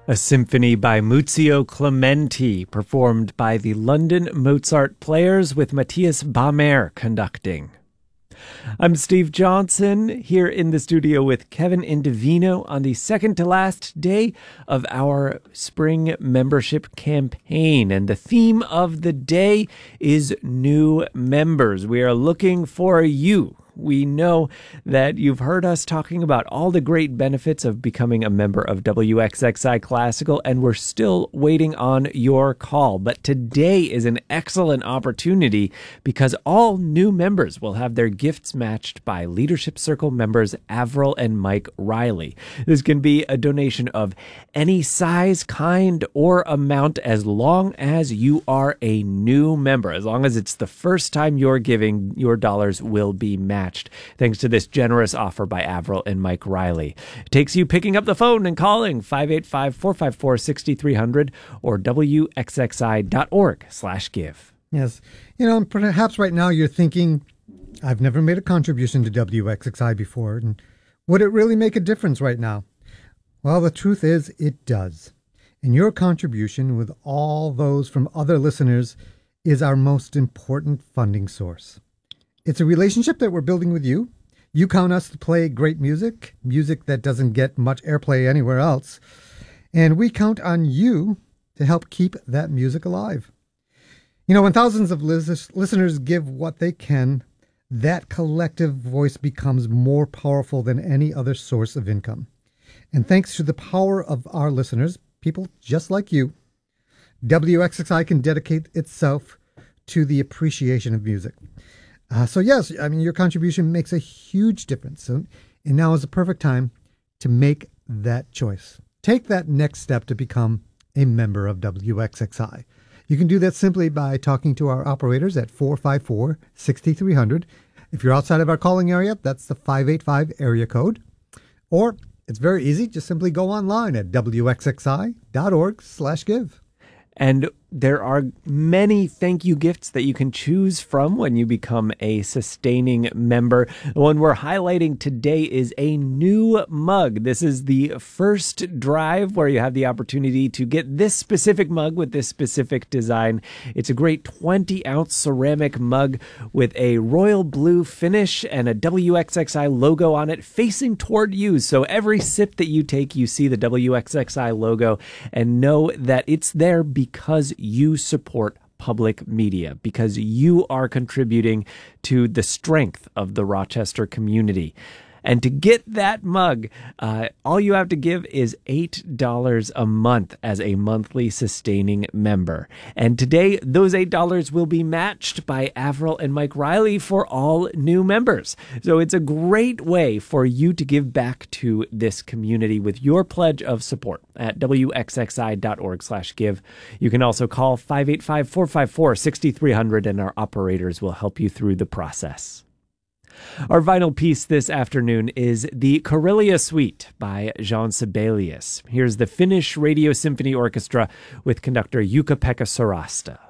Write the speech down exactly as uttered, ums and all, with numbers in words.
A symphony by Muzio Clementi, performed by the London Mozart Players with Matthias Bamer conducting. I'm Steve Johnson, here in the studio with Kevin Indovino on the second to last day of our spring membership campaign. And the theme of the day is new members. We are looking for you. We know that you've heard us talking about all the great benefits of becoming a member of W X X I Classical, and we're still waiting on your call. But today is an excellent opportunity because all new members will have their gifts matched by Leadership Circle members Avril and Mike Riley. This can be a donation of any size, kind, or amount as long as you are a new member. As long as it's the first time you're giving, your dollars will be matched. Thanks to this generous offer by Avril and Mike Riley. It takes you picking up the phone and calling five eight five, four five four, six three zero zero or W X X I dot org slash give. Yes. You know, perhaps right now you're thinking, I've never made a contribution to W X X I before, and would it really make a difference right now? Well, the truth is it does. And your contribution with all those from other listeners is our most important funding source. It's a relationship that we're building with you. You count us to play great music, music that doesn't get much airplay anywhere else. And we count on you to help keep that music alive. You know, when thousands of lis- listeners give what they can, that collective voice becomes more powerful than any other source of income. And thanks to the power of our listeners, people just like you, W X X I can dedicate itself to the appreciation of music. Uh, so yes, I mean, your contribution makes a huge difference. So, and now is the perfect time to make that choice. Take that next step to become a member of W X X I. You can do that simply by talking to our operators at four five four, six three zero zero. If you're outside of our calling area, that's the five eight five area code. Or it's very easy. Just simply go online at W X X I dot org slash give. And there are many thank you gifts that you can choose from when you become a sustaining member. The one we're highlighting today is a new mug. This is the first drive where you have the opportunity to get this specific mug with this specific design. It's a great twenty ounce ceramic mug with a royal blue finish and a W X X I logo on it facing toward you. So every sip that you take, you see the W X X I logo and know that it's there because you support public media, because you are contributing to the strength of the Rochester community. And to get that mug, uh, all you have to give is eight dollars a month as a monthly sustaining member. And today, those eight dollars will be matched by Avril and Mike Riley for all new members. So it's a great way for you to give back to this community with your pledge of support at W X X I dot org slash give. You can also call five eight five, four five four, six three zero zero and our operators will help you through the process. Our final piece this afternoon is the Karelia Suite by Jean Sibelius. Here's the Finnish Radio Symphony Orchestra with conductor Jukka-Pekka Sarasta.